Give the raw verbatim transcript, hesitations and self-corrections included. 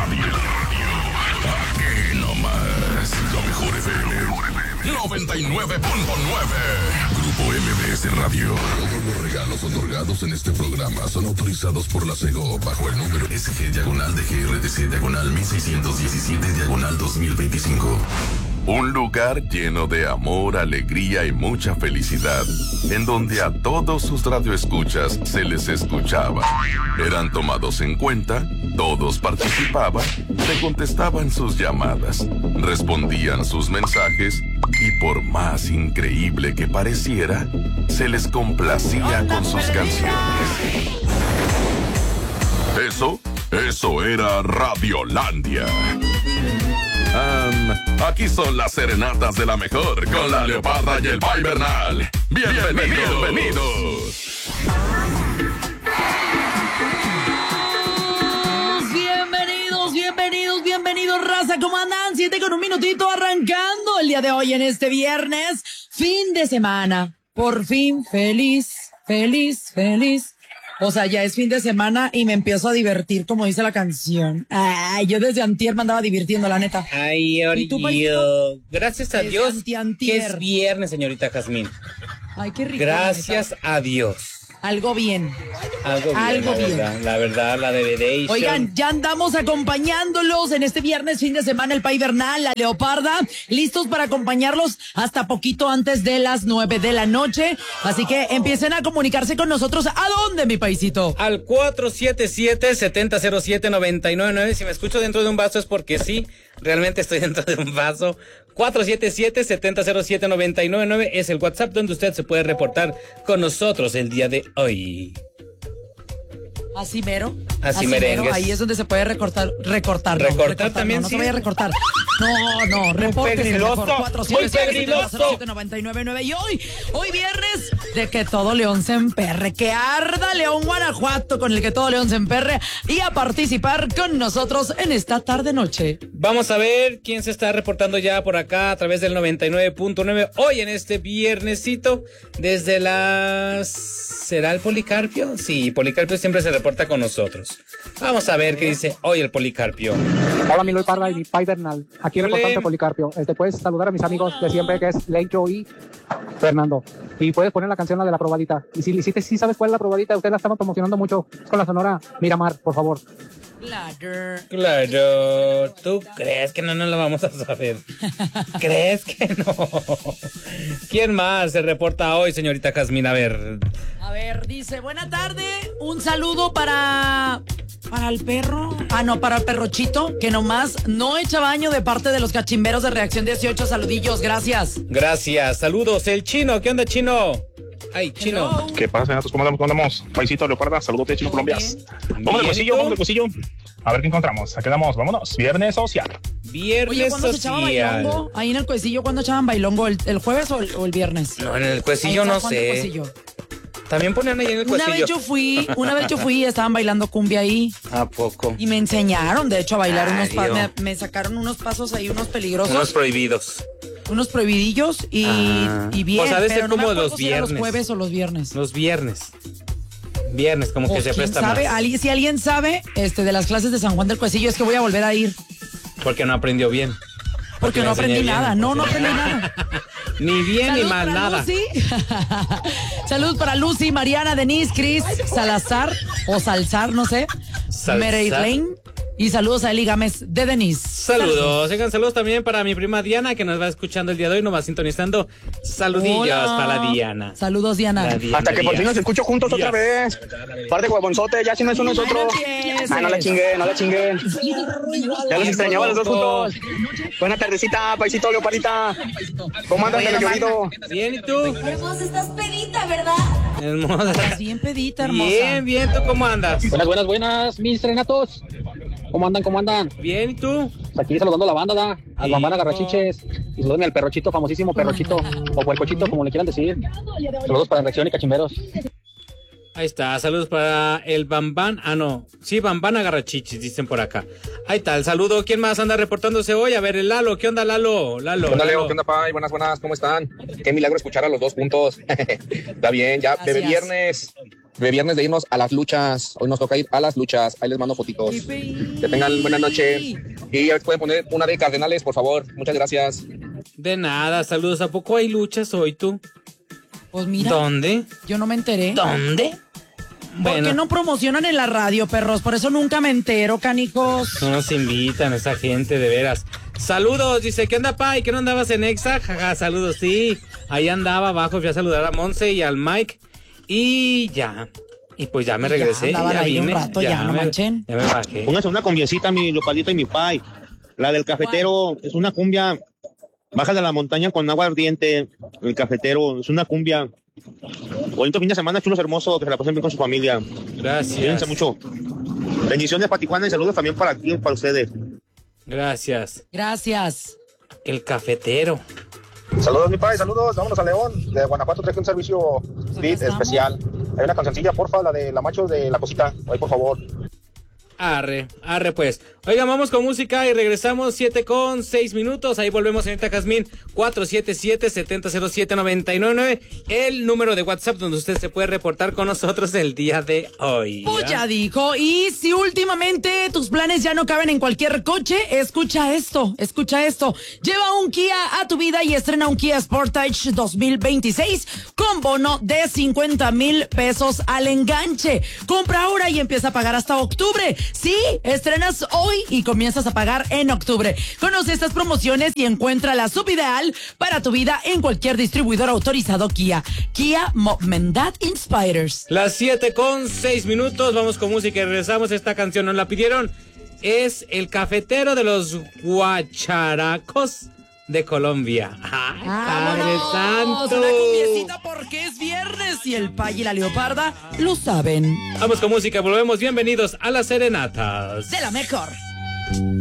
radio. Aquí nomás. La mejor F M. noventa y nueve punto nueve. Grupo M B S Radio. Todos los regalos otorgados en este programa son autorizados por la SEGO bajo el número S G diagonal de G R T C diagonal mil seiscientos diecisiete diagonal dos mil veinticinco. Un lugar lleno de amor, alegría y mucha felicidad, en donde a todos sus radioescuchas se les escuchaba. Eran tomados en cuenta, todos participaban, se contestaban sus llamadas, respondían sus mensajes y por más increíble que pareciera, se les complacía con sus canciones. Eso, eso era Radiolandia. Um, aquí son las serenatas de la mejor con la Leoparda y el Pai Bernal. Bienvenidos. Bienvenidos. Bienvenidos, bienvenidos, bienvenidos, raza. ¿Cómo andan? Siete con un minutito arrancando el día de hoy en este viernes. Fin de semana. Por fin, feliz, feliz, feliz. O sea, ya es fin de semana y me empiezo a divertir, como dice la canción. Ay, yo desde antier me andaba divirtiendo, la neta. Ay, Orillo. Gracias a desde Dios antiantier. que es viernes, señorita Jazmín. Ay, qué rico. Gracias a Dios. Algo bien. Algo bien, Algo la bien. verdad, la verdad, la Devedation. Oigan, ya andamos acompañándolos en este viernes, fin de semana, el Pai Bernal, la Leoparda, listos para acompañarlos hasta poquito antes de las nueve de la noche. Así que empiecen a comunicarse con nosotros. ¿A dónde, mi paisito? Al cuatro siete siete, siete cero cero siete, nueve nueve nueve. Si me escucho dentro de un vaso es porque sí, realmente estoy dentro de un vaso. cuatro siete siete, siete cero siete, nueve nueve nueve es el WhatsApp donde usted se puede reportar con nosotros el día de hoy. Así mero. Así, Así merengues. mero. Ahí es donde se puede recortar. Recortar. No, ¿Recortar recortar también, no, no sí? se vaya a recortar. No, no, repórtense pegriloso, mejor. cuatro siete siete, siete cero siete, nueve nueve nueve. Y hoy, hoy viernes, de que todo León se emperre. Que arda León, Guanajuato, con el que todo León se emperre. Y a participar con nosotros en esta tarde-noche. Vamos a ver quién se está reportando ya por acá a través del noventa y nueve punto nueve. Hoy en este viernesito, desde las... ¿Será el Policarpio? Sí, Policarpio siempre se reporta con nosotros. Vamos a ver qué dice hoy el Policarpio. Hola, mi Leoparda y mi Pai Bernal. Aquí reportante Policarpio. Este, puedes saludar a mis amigos de siempre, que es Lencho y Fernando. Y puedes poner la canción, la de la probadita. Y si, si, si sabes cuál es la probadita, ustedes la están promocionando mucho. Es con la Sonora Miramar, por favor. Claro. Claro. ¿Tú crees que no nos la vamos a saber? ¿Crees que no? ¿Quién más se reporta hoy, señorita Jazmín? A ver. A ver, dice, buena tarde, un saludo para... ¿Para el perro? Ah, no, para el perrochito, que nomás no echa baño de parte de los cachimberos de Reacción dieciocho. Saludillos, gracias. Gracias, saludos. El Chino, ¿qué onda, Chino? Ay, Chino. Hello. ¿Qué pasa, señores? ¿Cómo andamos? ¿Cómo andamos? Paisito, Leoparda, saludos de Chino Colombias. Vamos Bien, al cosillo, ¿tú? vamos al cosillo. A ver qué encontramos. Aquí andamos, vámonos. Viernes social. Viernes Oye, ¿cuándo se echaba social. bailongo? Ahí en el cuecillo, ¿cuándo echaban bailongo? ¿El, el jueves o el, o el viernes? No, en el cuecillo Ahí en no San Juan del sé. Cuecillo. También ponían ahí en el Una cuecillo. vez yo fui, una vez yo fui y estaban bailando cumbia ahí. ¿A poco? Y me enseñaron, de hecho, a bailar Ay, unos pasos. Dios. Me, me sacaron unos pasos ahí, unos peligrosos. Unos prohibidos. Unos prohibidillos y, Ah. y bien. O sea, ha de ser pero no me como acuerdo los si era los viernes. jueves o los viernes. Los viernes. Viernes, como O que se quién presta sabe, más. alguien- si alguien sabe este, de las clases de San Juan del Cuecillo, es que voy a volver a ir. Porque no aprendió bien. Porque le no enseñé aprendí bien. nada. No, no aprendí nada. Ni bien ni Salud mal, para nada. Lucy. Salud para Lucy, Mariana, Denise, Chris, Salazar o Salzar, no sé. Salzar. Mereirlane. Y saludos a Eli Gámez de Denise. Saludos. Oigan, saludos también para mi prima Diana, que nos va escuchando el día de hoy, nos va sintonizando. Saludillos Hola. para la Diana. Saludos, Diana. La Diana, Hasta que por fin Diana. nos escucho juntos otra vez. Parte huevonzote, ya si no es uno es otro. Ah, no la chingué, no la chingué. Ya los extrañaba los dos juntos. Buena tardecita, paisito, Leopardita. ¿Cómo andan de lo llorido? Bien, ¿y tú? Hermosa, estás pedita, ¿verdad? Hermosa. Estás bien pedita, hermosa. Bien, bien, ¿tú cómo andas? Buenas, buenas, buenas, mis serenatos. ¿Cómo andan, cómo andan? Bien, ¿y tú? Pues aquí saludando a la banda, da. Al Sí. Bambán Agarrachiches. Y saluden al perrochito, famosísimo perrochito. O puercochito, como le quieran decir. Saludos para Reacción y Cachimberos. Ahí está, saludos para el Bambán. Ah, no, sí, Bambán Agarrachichis, dicen por acá. Ahí está, el saludo. ¿Quién más anda reportándose hoy? A ver, el Lalo. ¿Qué onda, Lalo? Lalo. ¿Qué onda, Leo? Lalo. ¿Qué onda, Pai? Buenas, buenas, ¿cómo están? Qué milagro escuchar a los dos juntos. Está bien, ya, bebé Gracias. viernes. de viernes de irnos a las luchas. Hoy nos toca ir a las luchas. Ahí les mando fotitos. Que tengan buena noche. Y a ver, pueden poner una de Cardenales, por favor. Muchas gracias. De nada, saludos. ¿A poco hay luchas hoy tú? Pues mira. ¿Dónde? Yo no me enteré. ¿Dónde? ¿Por Bueno. qué no promocionan en la radio, perros? Por eso nunca me entero, canicos. No nos invitan esa gente, de veras. Saludos, dice, ¿qué onda, pa? ¿Y qué no andabas en Exa? Jaja, saludos, sí. Ahí andaba abajo, fui a saludar a Monse y al Mike. Y ya. Y pues ya me regresé. Ya, ya ahí vine. un rato, ya, no me, manchen. Ya me bajé. Póngase una cumbiecita, mi Lopalito y mi Pai. La del cafetero es una cumbia. Baja de la montaña con agua ardiente. El cafetero es una cumbia. Bonito fin de semana, chulos hermosos. Que se la pasen bien con su familia. Gracias. Cuídense mucho. Bendiciones para Tijuana y saludos también para ti, para ustedes. Gracias. Gracias. El cafetero. Saludos, mi Pai, saludos. Vámonos a León. De Guanajuato traje un servicio beat especial. Hay una cancioncilla, porfa, la de la macho de la cosita. Ahí, por favor. Arre, arre pues. Oigan, vamos con música y regresamos siete con seis minutos. Ahí volvemos, señorita Jazmín. cuatro siete siete, siete cero cero siete, nueve nueve nueve. El número de WhatsApp donde usted se puede reportar con nosotros el día de hoy. Pues ya dijo. Y si últimamente tus planes ya no caben en cualquier coche, escucha esto, escucha esto. Lleva un Kia a tu vida y estrena un Kia Sportage dos mil veintiséis con bono de cincuenta mil pesos al enganche. Compra ahora y empieza a pagar hasta octubre. Sí, estrenas hoy y comienzas a pagar en octubre. Conoce estas promociones y encuentra la subideal para tu vida en cualquier distribuidor autorizado Kia. Kia Movement That Inspires. Las siete con seis minutos, vamos con música y regresamos. Esta canción nos la pidieron. Es El Cafetero de los Guacharacos de Colombia. ¡Ay, Padre Santo! Una cumbiecita porque es viernes y el Pay y la Leoparda lo saben. Vamos con música, volvemos. Bienvenidos a las serenatas De la mejor.